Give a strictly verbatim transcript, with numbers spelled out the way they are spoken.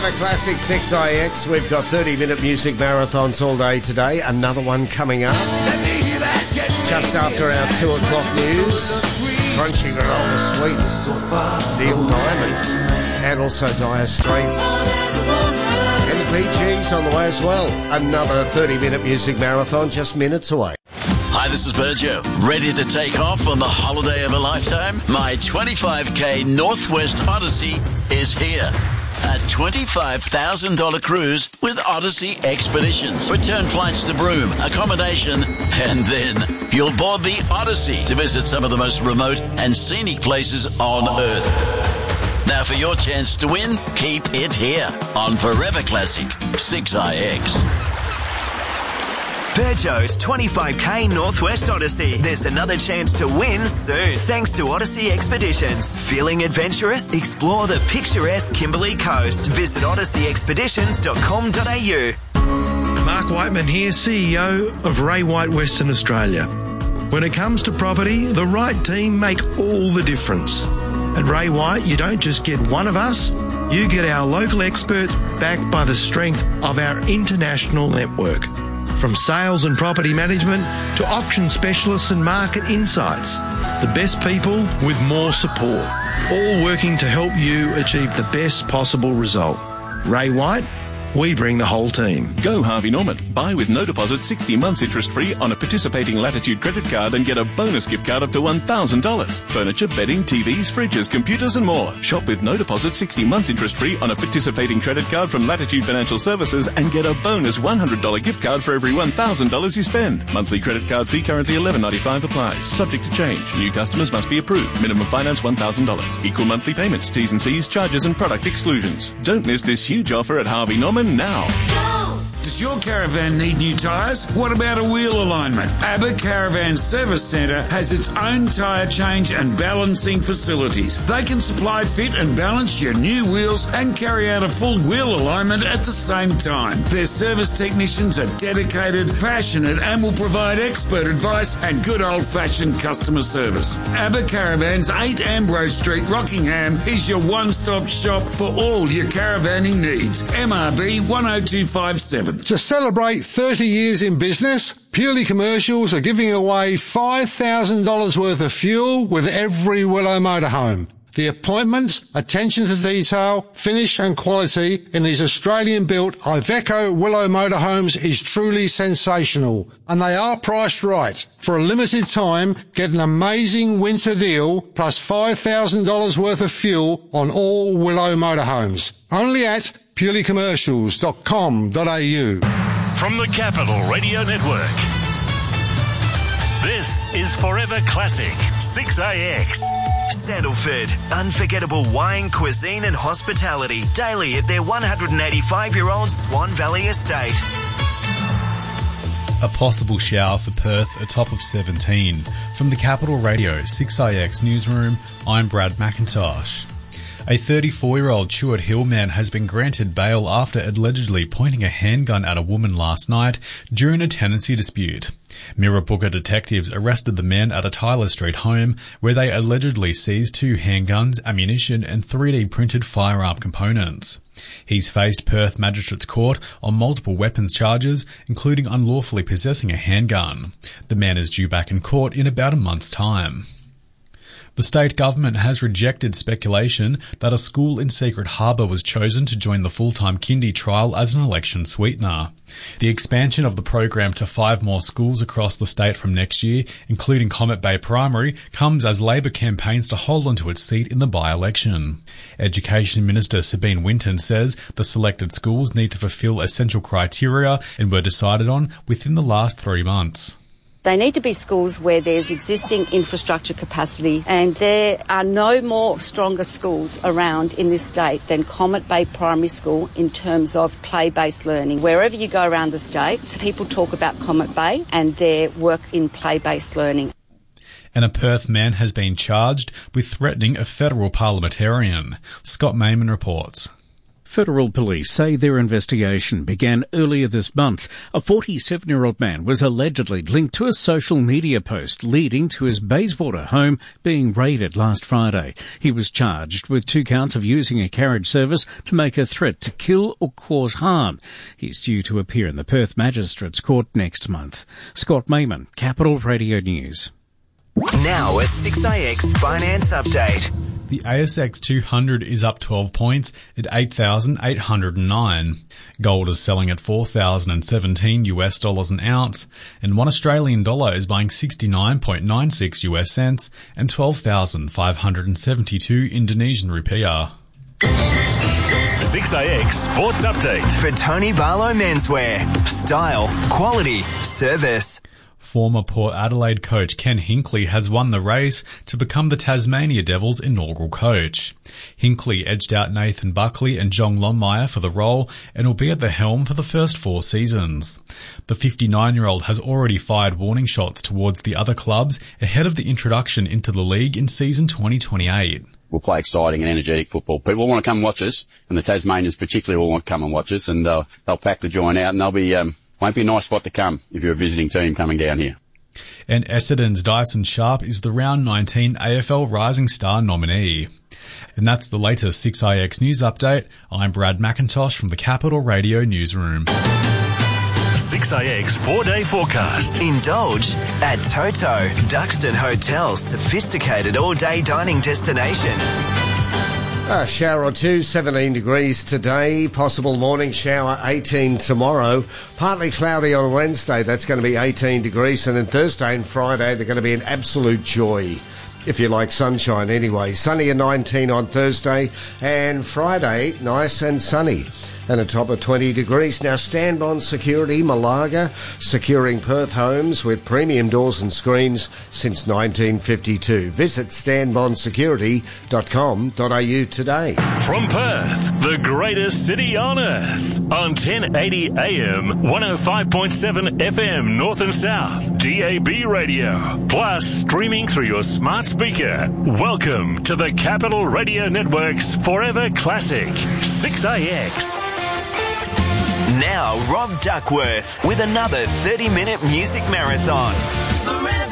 Forever Classic six I X. We've got thirty-minute music marathons all day today. Another one coming up just after our two o'clock news. Crunching it on the sweet Neil Diamond and also Dire Straits. And the P Gs on the way as well. Another thirty-minute music marathon just minutes away. Hi, this is Virgil. Ready to take off on the holiday of a lifetime? My twenty-five K Northwest Odyssey is here. A twenty-five thousand dollars cruise with Odyssey Expeditions. Return flights to Broome, accommodation, and then you'll board the Odyssey to visit some of the most remote and scenic places on Earth. Now for your chance to win, keep it here on Forever Classic six I X. Peugeot's twenty-five K Northwest Odyssey. There's another chance to win soon, thanks to Odyssey Expeditions. Feeling adventurous? Explore the picturesque Kimberley Coast. Visit odyssey expeditions dot com dot a u. Mark Whiteman here, C E O of Ray White Western Australia. When it comes to property, the right team make all the difference. At Ray White, you don't just get one of us, you get our local experts backed by the strength of our international network. From sales and property management to auction specialists and market insights, the best people with more support, all working to help you achieve the best possible result. Ray White, we bring the whole team. Go Harvey Norman. Buy with no deposit sixty months interest free on a participating Latitude credit card and get a bonus gift card up to one thousand dollars. Furniture, bedding, T Vs, fridges, computers and more. Shop with no deposit sixty months interest free on a participating credit card from Latitude Financial Services and get a bonus one hundred dollars gift card for every one thousand dollars you spend. Monthly credit card fee currently eleven ninety-five applies. Subject to change. New customers must be approved. Minimum finance one thousand dollars. Equal monthly payments. T's and C's, charges and product exclusions. Don't miss this huge offer at Harvey Norman now. Does your caravan need new tyres? What about a wheel alignment? ABBA Caravan Service Centre has its own tyre change and balancing facilities. They can supply, fit and balance your new wheels and carry out a full wheel alignment at the same time. Their service technicians are dedicated, passionate and will provide expert advice and good old-fashioned customer service. ABBA Caravans, eight Ambrose Street, Rockingham is your one-stop shop for all your caravanning needs. M R B one oh two five seven. To celebrate thirty years in business, Purely Commercials are giving away five thousand dollars worth of fuel with every Willow motorhome. The appointments, attention to detail, finish and quality in these Australian-built Iveco Willow motorhomes is truly sensational, and they are priced right. For a limited time, get an amazing winter deal plus five thousand dollars worth of fuel on all Willow motorhomes. Only at purely commercials dot com dot a u. From the Capital Radio Network, this is Forever Classic six A X. Sandalford, unforgettable wine, cuisine and hospitality daily at their one hundred eighty-five-year-old Swan Valley estate. A possible shower for Perth, a top of seventeen. From the Capital Radio six A X newsroom, I'm Brad McIntosh. A thirty-four-year-old Chewett Hill man has been granted bail after allegedly pointing a handgun at a woman last night during a tenancy dispute. Mirrabooka detectives arrested the man at a Tyler Street home where they allegedly seized two handguns, ammunition and three D printed firearm components. He's faced Perth Magistrates Court on multiple weapons charges, including unlawfully possessing a handgun. The man is due back in court in about a month's time. The state government has rejected speculation that a school in Secret Harbour was chosen to join the full-time kindy trial as an election sweetener. The expansion of the program to five more schools across the state from next year, including Comet Bay Primary, comes as Labor campaigns to hold onto its seat in the by-election. Education Minister Sabine Winton says the selected schools need to fulfil essential criteria and were decided on within the last three months. They need to be schools where there's existing infrastructure capacity, and there are no more stronger schools around in this state than Comet Bay Primary School in terms of play-based learning. Wherever you go around the state, people talk about Comet Bay and their work in play-based learning. And a Perth man has been charged with threatening a federal parliamentarian. Scott Mayman reports. Federal police say their investigation began earlier this month. A forty-seven-year-old man was allegedly linked to a social media post leading to his Bayswater home being raided last Friday. He was charged with two counts of using a carriage service to make a threat to kill or cause harm. He's due to appear in the Perth Magistrates Court next month. Scott Mayman, Capital Radio News. Now a six A X finance update. The A S X two hundred is up twelve points at eight thousand eight hundred nine. Gold is selling at four thousand seventeen US dollars an ounce, and one Australian dollar is buying sixty-nine point nine six US cents and twelve thousand five hundred seventy-two Indonesian rupiah. six A X Sports Update. For Tony Barlow Menswear. Style, quality, service. Former Port Adelaide coach Ken Hinkley has won the race to become the Tasmania Devils' inaugural coach. Hinkley edged out Nathan Buckley and John Longmire for the role and will be at the helm for the first four seasons. The fifty-nine-year-old has already fired warning shots towards the other clubs ahead of the introduction into the league in season twenty twenty-eight. We'll play exciting and energetic football. People want to come and watch us, and the Tasmanians particularly will want to come and watch us, and uh, they'll pack the joint out, and they'll be... Um, Won't be a nice spot to come if you're a visiting team coming down here. And Essendon's Dyson Sharp is the round nineteen A F L Rising Star nominee. And that's the latest six A X News Update. I'm Brad McIntosh from the Capital Radio Newsroom. six A X four-day forecast. Indulge at Toto, Duxton Hotel's sophisticated all-day dining destination. A shower or two, seventeen degrees today. Possible morning shower, eighteen tomorrow. Partly cloudy on Wednesday, that's going to be eighteen degrees. And then Thursday and Friday, they're going to be an absolute joy. If you like sunshine anyway. Sunny and nineteen on Thursday. And Friday, nice and sunny. And a top of twenty degrees. Now, Stanbond Security, Malaga, securing Perth homes with premium doors and screens since nineteen fifty-two. Visit stanbond security dot com dot a u today. From Perth, the greatest city on earth, on ten eighty A M, one oh five point seven F M, North and South, D A B radio, plus streaming through your smart speaker. Welcome to the Capital Radio Network's Forever Classic, six A X. Now, Rob Duckworth with another thirty-minute music marathon. Forever.